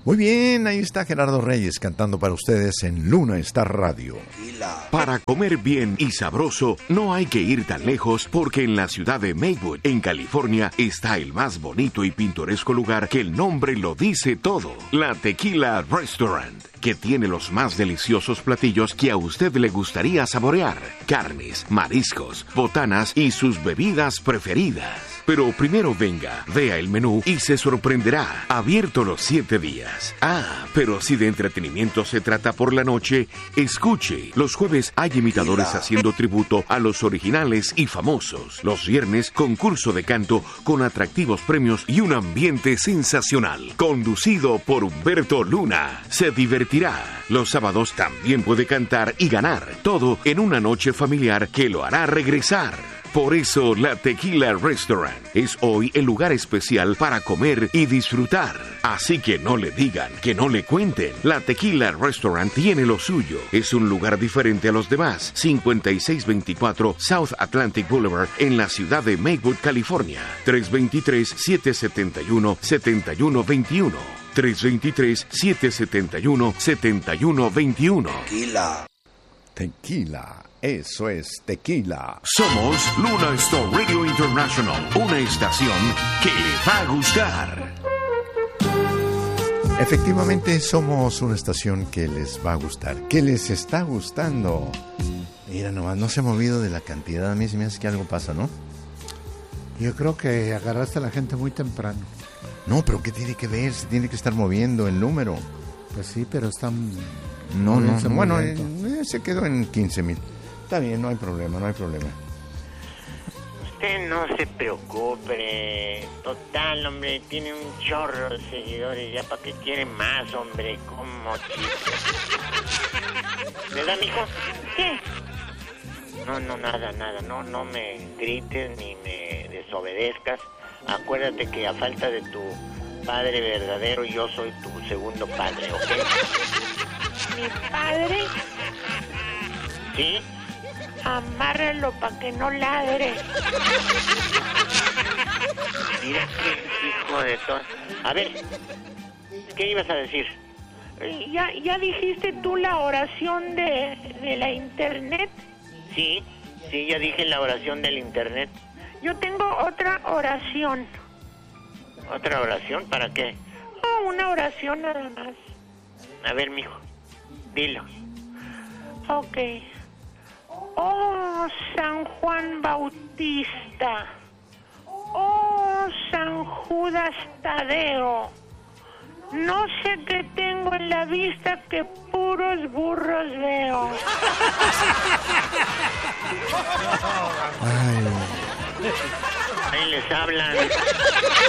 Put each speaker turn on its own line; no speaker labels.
Muy bien, ahí está Gerardo Reyes cantando para ustedes en Luna Star Radio.
Para comer bien y sabroso, no hay que ir tan lejos porque en la ciudad de Maywood, en California, está el más bonito y pintoresco lugar que el nombre lo dice todo, la Tequila Restaurant, que tiene los más deliciosos platillos que a usted le gustaría saborear, carnes, mariscos, botanas y sus bebidas preferidas. Pero primero venga, vea el menú y se sorprenderá. Abierto los 7 días. Ah, pero si de entretenimiento se trata por la noche, escuche. Los jueves hay imitadores haciendo tributo a los originales y famosos. Los viernes, concurso de canto con atractivos premios y un ambiente sensacional. Conducido por Humberto Luna. Se divertirá. Los sábados también puede cantar y ganar. Todo en una noche familiar que lo hará regresar. Por eso, la Tequila Restaurant es hoy el lugar especial para comer y disfrutar. Así que no le digan, que no le cuenten. La Tequila Restaurant tiene lo suyo. Es un lugar diferente a los demás. 5624 South Atlantic Boulevard en la ciudad de Maywood, California. 323-771-7121. 323-771-7121.
Tequila, eso es tequila.
Somos Luna Star Radio International, una estación que le va a gustar.
Efectivamente, somos una estación que les va a gustar, que les está gustando. Mira nomás, no se ha movido de la cantidad. A mí se me hace que algo pasa, ¿no?
Yo creo que agarraste a la gente muy temprano.
No, pero ¿qué tiene que ver? Se tiene que estar moviendo el número.
Pues sí, pero están...
No, bueno, se quedó en 15,000. Está bien, no hay problema.
Usted no se preocupe. Total, hombre, tiene un chorro de seguidores. Ya para que quiere más, hombre. ¿Cómo ¿verdad, mijo? ¿Qué? No, nada. No me grites ni me desobedezcas. Acuérdate que a falta de tu padre verdadero, yo soy tu segundo padre, ¿ok?
¿Mi padre?
¿Sí?
Amárralo para que no ladre.
Mira qué hijo de todo. A ver, ¿qué ibas a decir?
¿Ya dijiste tú la oración de la internet?
Sí, ya dije la oración del internet.
Yo tengo otra oración.
¿Otra oración? ¿Para qué?
Oh, una oración nada más.
A ver, mijo, dilo.
Ok. Oh, San Juan Bautista. Oh, San Judas Tadeo. No sé qué tengo en la vista que puros burros veo.
Ay.
Ahí les hablan.